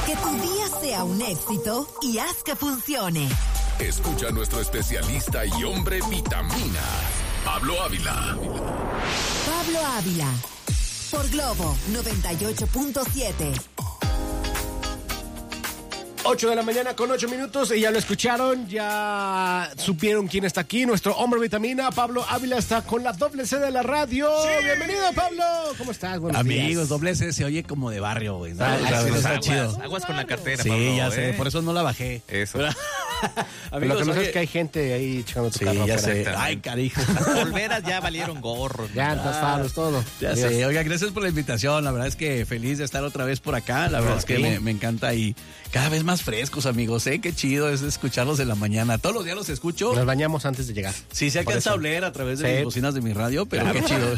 Que tu día sea un éxito y haz que funcione. Escucha a nuestro especialista y hombre vitamina, Pablo Ávila. Pablo Ávila, por Globo 98.7. 8 de la mañana con 8 minutos y ya lo escucharon, ya supieron quién está aquí, nuestro hombre vitamina, Pablo Ávila está con la doble C de la radio. ¡Sí! Bienvenido, Pablo. ¿Cómo estás? Buenos Amigos, días. Doble C se oye como de barrio, güey. ¿No? Está chido. Aguas con la cartera, Sí, Pablo, ya sé, por eso no la bajé. Eso. Lo que no sé es que hay gente ahí echando tu Sí, carro ya afuera. sé. Ay, carijo. Las polveras ya valieron gorros. Llantas, faros, todo. Ya Adiós. sé. Oiga, gracias por la invitación. La verdad es que feliz de estar otra vez por acá. La verdad es que me encanta y cada vez más frescos, amigos. Qué chido es escucharlos en la mañana. Todos los días los escucho. Nos bañamos antes de llegar. Sí, se alcanza a oler a través de las bocinas de mi radio, pero qué chido.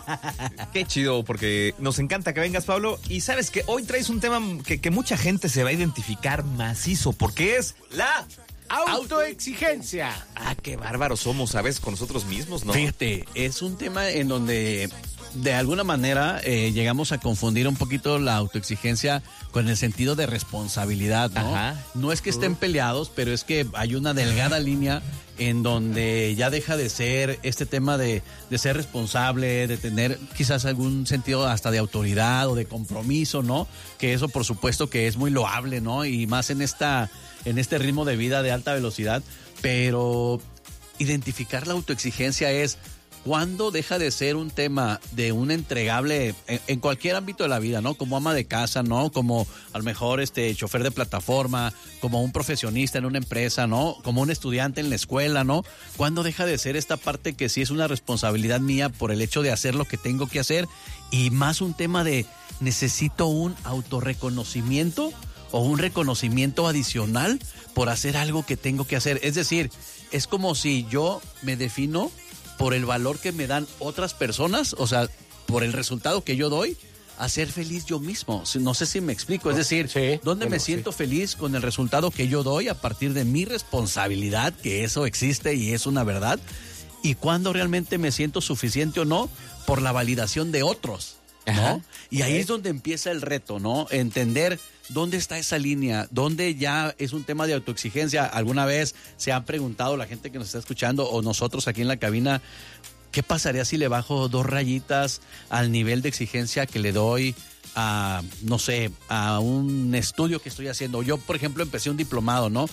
Qué chido, porque nos encanta que vengas, Pablo. Y sabes que hoy traes un tema que mucha gente se va a identificar macizo, porque es la autoexigencia. Ah, qué bárbaros somos, ¿sabes? Con nosotros mismos, ¿no? Fíjate, es un tema en donde de alguna manera llegamos a confundir un poquito la autoexigencia con el sentido de responsabilidad, ¿no? Ajá. No es que estén peleados, pero es que hay una delgada línea en donde ya deja de ser este tema de ser responsable, de tener quizás algún sentido hasta de autoridad o de compromiso, ¿no? Que eso por supuesto que es muy loable, ¿no? Y más en este ritmo de vida de alta velocidad, pero identificar la autoexigencia es cuando deja de ser un tema de un entregable en cualquier ámbito de la vida, ¿no? Como ama de casa, ¿no? Como a lo mejor chofer de plataforma, como un profesionista en una empresa, ¿no? Como un estudiante en la escuela, ¿no? Cuando deja de ser esta parte que sí es una responsabilidad mía por el hecho de hacer lo que tengo que hacer y más un tema de necesito un autorreconocimiento o un reconocimiento adicional por hacer algo que tengo que hacer. Es decir, es como si yo me defino por el valor que me dan otras personas, o sea, por el resultado que yo doy, a ser feliz yo mismo. No sé si me explico, es decir, ¿dónde me siento feliz con el resultado que yo doy a partir de mi responsabilidad, que eso existe y es una verdad? Y cuándo realmente me siento suficiente o no por la validación de otros, ¿no? Ajá. Y ahí es donde empieza el reto, ¿no? Entender dónde está esa línea, dónde ya es un tema de autoexigencia. ¿Alguna vez se han preguntado la gente que nos está escuchando o nosotros aquí en la cabina, qué pasaría si le bajo 2 rayitas al nivel de exigencia que le doy a, no sé, a un estudio que estoy haciendo? Yo, por ejemplo, empecé un diplomado, ¿no?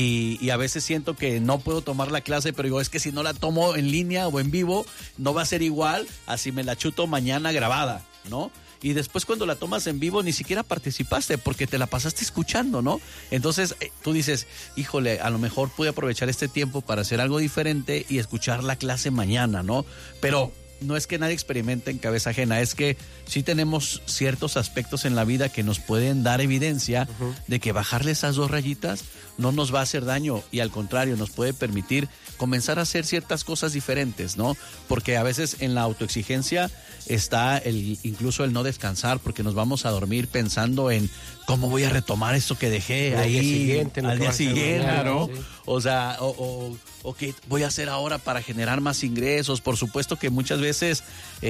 Y a veces siento que no puedo tomar la clase, pero digo, es que si no la tomo en línea o en vivo, no va a ser igual a si me la chuto mañana grabada, ¿no? Y después cuando la tomas en vivo ni siquiera participaste porque te la pasaste escuchando, ¿no? Entonces tú dices, híjole, a lo mejor pude aprovechar este tiempo para hacer algo diferente y escuchar la clase mañana, ¿no? Pero no es que nadie experimente en cabeza ajena, es que sí tenemos ciertos aspectos en la vida que nos pueden dar evidencia de que bajarle esas 2 rayitas no nos va a hacer daño y al contrario nos puede permitir comenzar a hacer ciertas cosas diferentes, ¿no? Porque a veces en la autoexigencia está incluso el no descansar porque nos vamos a dormir pensando en cómo voy a retomar esto que dejé al día siguiente, ¿no? Sí. O sea, o qué voy a hacer ahora para generar más ingresos. Por supuesto que muchas veces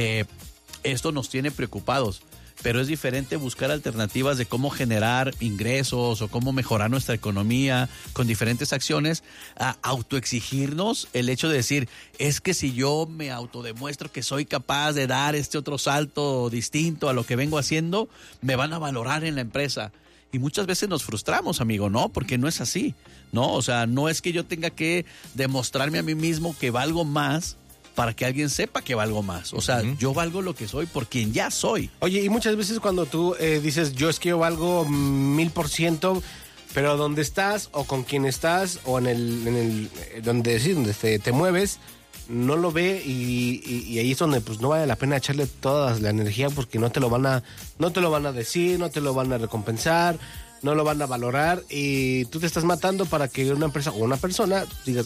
esto nos tiene preocupados, pero es diferente buscar alternativas de cómo generar ingresos o cómo mejorar nuestra economía con diferentes acciones, a autoexigirnos el hecho de decir, es que si yo me autodemuestro que soy capaz de dar este otro salto distinto a lo que vengo haciendo, me van a valorar en la empresa. Y muchas veces nos frustramos, amigo, ¿no? Porque no es así, ¿no? O sea, no es que yo tenga que demostrarme a mí mismo que valgo más para que alguien sepa que valgo más. O sea, yo valgo lo que soy por quien ya soy. Oye, y muchas veces cuando tú dices, yo es que yo valgo 1000%, pero donde estás o con quien estás o en el donde te mueves, no lo ve y ahí es donde pues no vale la pena echarle toda la energía porque no te lo van a decir, no te lo van a recompensar, no lo van a valorar y tú te estás matando para que una empresa o una persona digas,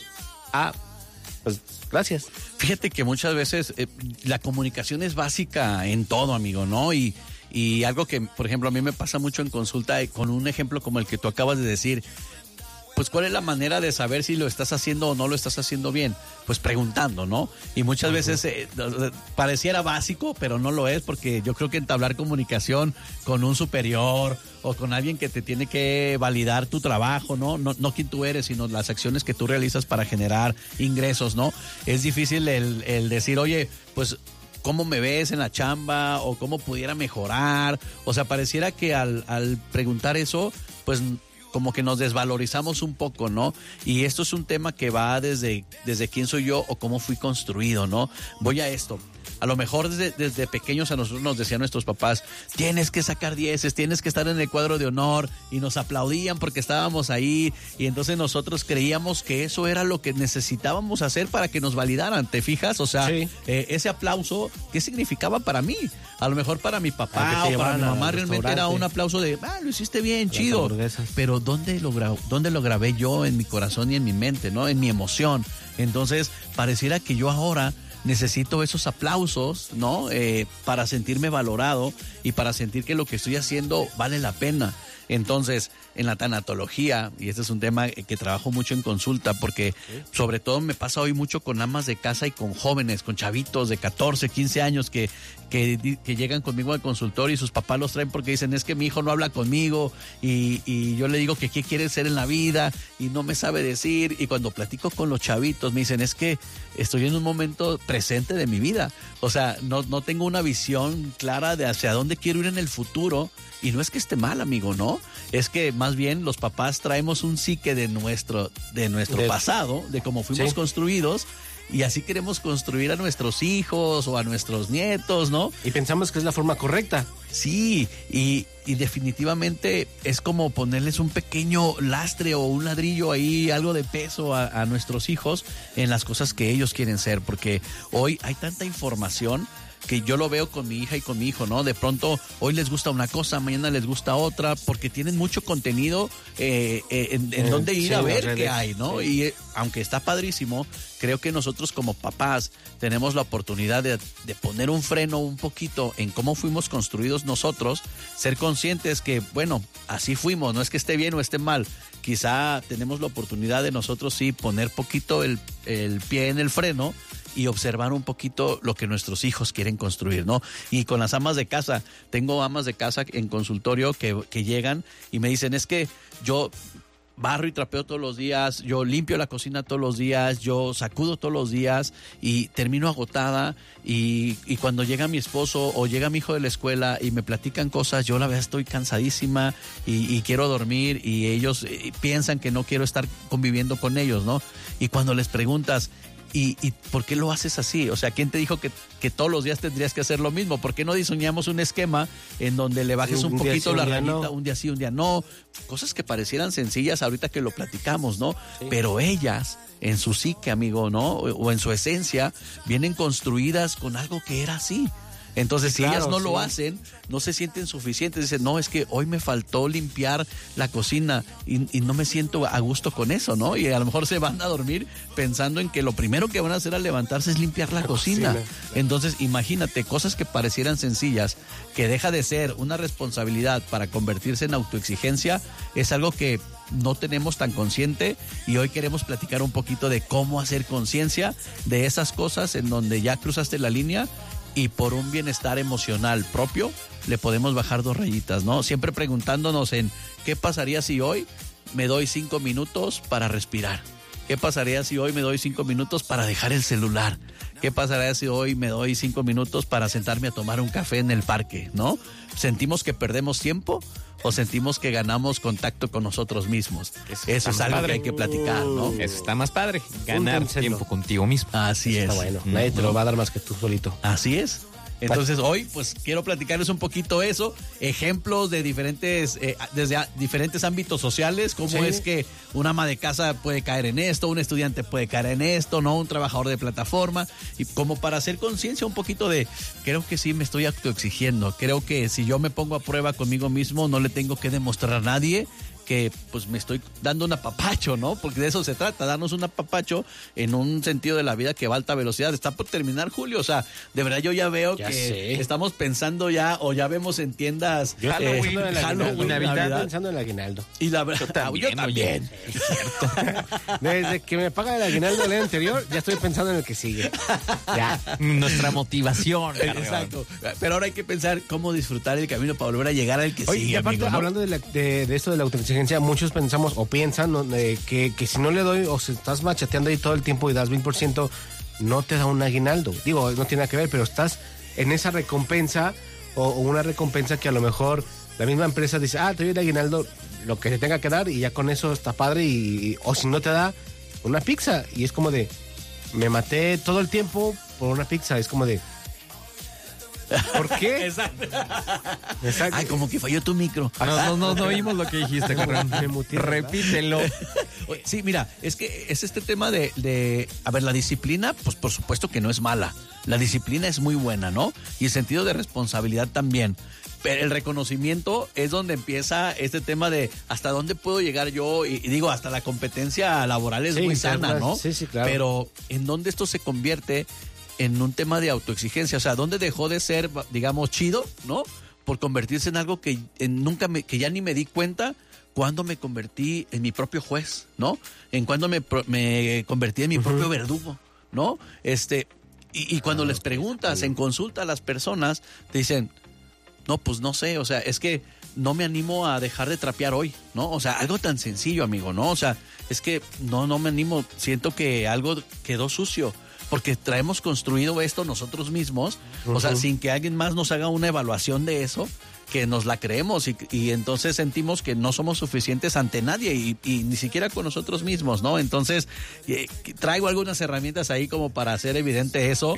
pues gracias. Fíjate que muchas veces la comunicación es básica en todo, amigo, ¿no? Y algo que, por ejemplo, a mí me pasa mucho en consulta con un ejemplo como el que tú acabas de decir. pues ¿cuál es la manera de saber si lo estás haciendo o no lo estás haciendo bien? Pues preguntando, ¿no? Y muchas veces pareciera básico, pero no lo es, porque yo creo que entablar comunicación con un superior o con alguien que te tiene que validar tu trabajo, ¿no? No quién tú eres, sino las acciones que tú realizas para generar ingresos, ¿no? Es difícil el decir, oye, pues ¿cómo me ves en la chamba? O ¿cómo pudiera mejorar? O sea, pareciera que al preguntar eso, pues como que nos desvalorizamos un poco, ¿no? Y esto es un tema que va desde quién soy yo o cómo fui construido, ¿no? Voy a esto. A lo mejor desde pequeños a nosotros nos decían nuestros papás, tienes que sacar 10, tienes que estar en el cuadro de honor, y nos aplaudían porque estábamos ahí, y entonces nosotros creíamos que eso era lo que necesitábamos hacer para que nos validaran, ¿te fijas? O sea, sí. Ese aplauso, ¿qué significaba para mí? A lo mejor para mi papá o para mi mamá realmente era un aplauso de, lo hiciste bien, chido. Pero ¿dónde lo grabé yo en mi corazón y en mi mente, ¿no? En mi emoción. Entonces, pareciera que yo ahora necesito esos aplausos, ¿no? Para sentirme valorado y para sentir que lo que estoy haciendo vale la pena. Entonces, en la tanatología, y este es un tema que trabajo mucho en consulta, porque sobre todo me pasa hoy mucho con amas de casa y con jóvenes, con chavitos de 14, 15 años que llegan conmigo al consultorio y sus papás los traen porque dicen, es que mi hijo no habla conmigo y yo le digo que qué quiere ser en la vida y no me sabe decir. Y cuando platico con los chavitos me dicen, es que estoy en un momento presente de mi vida. O sea, no tengo una visión clara de hacia dónde quiero ir en el futuro. Y no es que esté mal, amigo, ¿no? Es que más bien los papás traemos un psique de nuestro pasado, de cómo fuimos construidos, y así queremos construir a nuestros hijos o a nuestros nietos, ¿no? Y pensamos que es la forma correcta. Sí, y definitivamente es como ponerles un pequeño lastre o un ladrillo ahí, algo de peso a nuestros hijos en las cosas que ellos quieren ser, porque hoy hay tanta información que yo lo veo con mi hija y con mi hijo, ¿no? De pronto hoy les gusta una cosa, mañana les gusta otra, porque tienen mucho contenido en donde ir a ver qué hay, ¿no? Sí. Y aunque está padrísimo, creo que nosotros como papás tenemos la oportunidad de poner un freno un poquito en cómo fuimos construidos nosotros, ser conscientes que, bueno, así fuimos, no es que esté bien o esté mal, quizá tenemos la oportunidad de nosotros sí poner poquito el pie en el freno y observar un poquito lo que nuestros hijos quieren construir, ¿no? Y con las amas de casa, tengo amas de casa en consultorio que llegan y me dicen, es que yo barro y trapeo todos los días, yo limpio la cocina todos los días, yo sacudo todos los días y termino agotada y cuando llega mi esposo o llega mi hijo de la escuela y me platican cosas, yo la verdad estoy cansadísima y quiero dormir y ellos piensan que no quiero estar conviviendo con ellos, ¿no? Y cuando les preguntas, ¿Y por qué lo haces así? O sea, ¿quién te dijo que todos los días tendrías que hacer lo mismo? ¿Por qué no diseñamos un esquema en donde le bajes un poquito la rayita, un día sí, un día no? Cosas que parecieran sencillas ahorita que lo platicamos, ¿no? Sí. Pero ellas, en su psique, amigo, ¿no? O en su esencia, vienen construidas con algo que era así. Entonces, si ellas no lo hacen, no se sienten suficientes. Dicen, no, es que hoy me faltó limpiar la cocina y no me siento a gusto con eso, ¿no? Y a lo mejor se van a dormir pensando en que lo primero que van a hacer al levantarse es limpiar la cocina. Entonces, imagínate, cosas que parecieran sencillas, que deja de ser una responsabilidad para convertirse en autoexigencia, es algo que no tenemos tan consciente y hoy queremos platicar un poquito de cómo hacer conciencia de esas cosas en donde ya cruzaste la línea y por un bienestar emocional propio le podemos bajar 2 rayitas, ¿no? Siempre preguntándonos en ¿qué pasaría si hoy me doy 5 minutos para respirar? ¿Qué pasaría si hoy me doy 5 minutos para dejar el celular? ¿Qué pasaría si hoy me doy 5 minutos para sentarme a tomar un café en el parque, ¿no? ¿Sentimos que perdemos tiempo o sentimos que ganamos contacto con nosotros mismos? Eso es algo que hay que platicar, ¿no? Eso está más padre, ganar tiempo contigo mismo. Así es. Está bueno, nadie te lo va a dar más que tú solito. Así es. Entonces hoy pues quiero platicarles un poquito eso, ejemplos de diferentes, desde diferentes ámbitos sociales, cómo es que una ama de casa puede caer en esto, un estudiante puede caer en esto, ¿no? Un trabajador de plataforma, y como para hacer conciencia un poquito de, creo que sí me estoy autoexigiendo, creo que si yo me pongo a prueba conmigo mismo no le tengo que demostrar a nadie que pues me estoy dando un apapacho, ¿no? Porque de eso se trata, darnos un apapacho en un sentido de la vida que va a alta velocidad. Está por terminar julio, o sea, de verdad yo ya veo Ya que sé. estamos pensando ya, o ya vemos en tiendas Yo estoy pensando en el aguinaldo. Halloween, Estoy Navidad. pensando en el aguinaldo. Y la verdad, yo también. Desde que me pagan el aguinaldo del año anterior, ya estoy pensando en el que sigue. Ya. Nuestra motivación. Exacto. Pero ahora hay que pensar cómo disfrutar el camino para volver a llegar al que Oye, sigue, y aparte, amigo, ¿no? hablando de esto de la autoexigencia, muchos pensamos o piensan, ¿no? que si no le doy o si estás machateando ahí todo el tiempo y das 1000%, no te da un aguinaldo. Digo, no tiene nada que ver, pero estás en esa recompensa o una recompensa que a lo mejor la misma empresa dice, te doy el aguinaldo, lo que te tenga que dar y ya con eso está padre o si no te da una pizza y es como de, me maté todo el tiempo por una pizza, es como de, ¿por qué? Exacto. Exacto. Ay, como que falló tu micro. No oímos lo que dijiste, carnal. Me muteé, ¿verdad? Repítelo. Oye, sí, mira, es que es este tema a ver, la disciplina, pues por supuesto que no es mala. La disciplina es muy buena, ¿no? Y el sentido de responsabilidad también. Pero el reconocimiento es donde empieza este tema de hasta dónde puedo llegar yo. Y digo, hasta la competencia laboral es Sí, muy sana, claro. ¿no? Sí, claro. Pero en dónde esto se convierte en un tema de autoexigencia. O sea, dónde dejó de ser, digamos, chido, ¿no? Por convertirse en algo que que ya ni me di cuenta cuando me convertí en mi propio juez, ¿no? En cuando me convertí en mi propio verdugo, ¿no? Y cuando les preguntas en consulta a las personas, te dicen, no, pues no sé, o sea, es que no me animo a dejar de trapear hoy, ¿no? O sea, algo tan sencillo, amigo, ¿no? O sea, es que no me animo, siento que algo quedó sucio, porque traemos construido esto nosotros mismos, o sea, sin que alguien más nos haga una evaluación de eso, que nos la creemos y entonces sentimos que no somos suficientes ante nadie y ni siquiera con nosotros mismos, ¿no? Entonces, traigo algunas herramientas ahí como para hacer evidente eso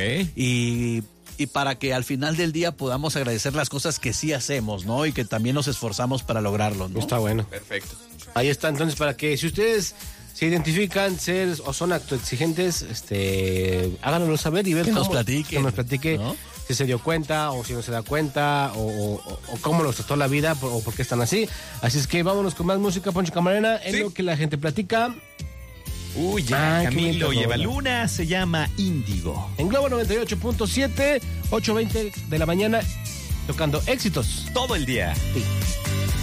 y para que al final del día podamos agradecer las cosas que sí hacemos, ¿no? Y que también nos esforzamos para lograrlo, ¿no? Está bueno. Perfecto. Ahí está, entonces, para que si ustedes se identifican ser o son autoexigentes, háganoslo saber y ver Que cómo. nos platiquen, Que nos platique, ¿no? Si se dio cuenta o si no se da cuenta o cómo los trató la vida o por qué están así. Así es que vámonos con más música, Poncho Camarena, en lo que la gente platica. Uy, ya, Ay, qué Camilo bonita y Eva rola. Luna, se llama Índigo. En Globo 98.7, 8:20 de la mañana, tocando éxitos. Todo el día. Sí.